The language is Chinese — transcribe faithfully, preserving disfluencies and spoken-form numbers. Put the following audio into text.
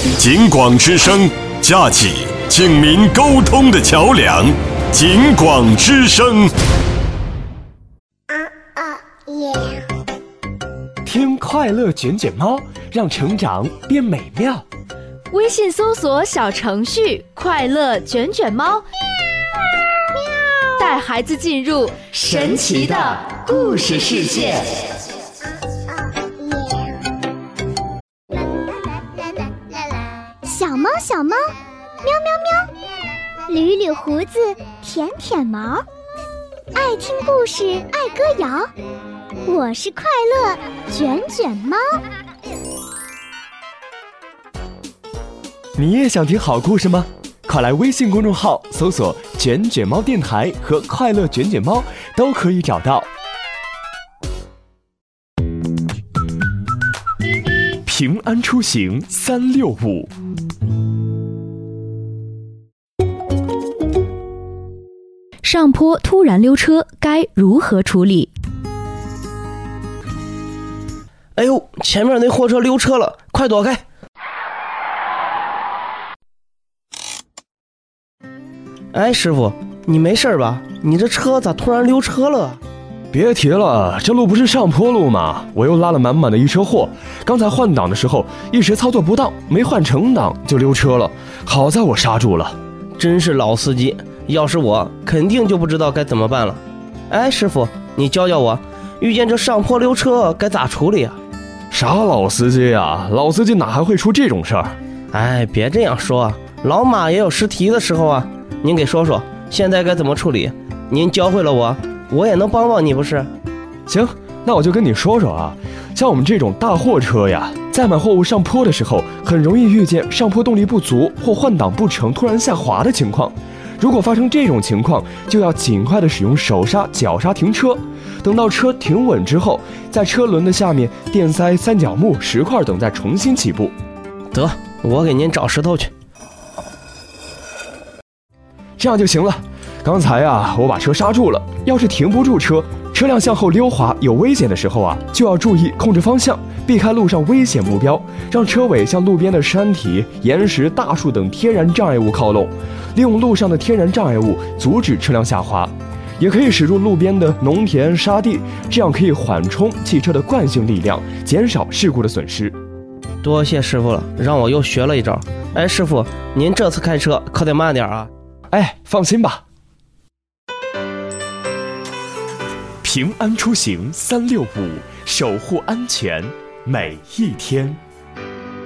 警广之声，架起警民沟通的桥梁。警广之声， 啊啊耶！ 听快乐卷卷猫，让成长变美妙。 微信搜索小程序“快乐卷卷猫”，带孩子进入神奇的故事世界。 小猫小猫，喵喵喵，捋捋胡子，舔舔毛，爱听故事，爱歌谣。我是快乐卷卷猫。 你也想听好故事吗？快来微信公众号搜索“卷卷猫电台”和“快乐卷卷猫”，都可以找到。平安出行三六五。 上坡突然溜车该如何处理？ 哎呦，前面那货车溜车了，快躲开！哎，师傅，你没事吧？你这车咋突然溜车了？ 别提了，这路不是上坡路吗？我又拉了满满的一车货，刚才换挡的时候一时操作不当，没换成档就溜车了，好在我刹住了。 真是老司机，要是我肯定就不知道该怎么办了。哎，师傅，你教教我，遇见这上坡溜车该咋处理啊？ 啥老司机啊，老司机哪还会出这种事儿？ 哎，别这样说，老马也有失蹄的时候啊。您给说说现在该怎么处理，您教会了我，我也能帮帮你不是？ 行，那我就跟你说说啊，像我们这种大货车呀，在买货物上坡的时候，很容易遇见上坡动力不足或换挡不成突然下滑的情况。如果发生这种情况，就要尽快的使用手刹、脚刹停车，等到车停稳之后，在车轮的下面垫塞三角木、石块等，再重新起步。 得，我给您找石头去。 这样就行了。刚才啊，我把车刹住了，要是停不住车，车辆向后溜滑有危险的时候啊，就要注意控制方向，避开路上危险目标，让车尾向路边的山体、岩石、大树等天然障碍物靠拢，利用路上的天然障碍物阻止车辆下滑。也可以驶入路边的农田、沙地，这样可以缓冲汽车的惯性力量，减少事故的损失。 多谢师傅了，让我又学了一招。哎，师傅，您这次开车可得慢点啊。 哎，放心吧。平安出行三六五，守护安全每一天。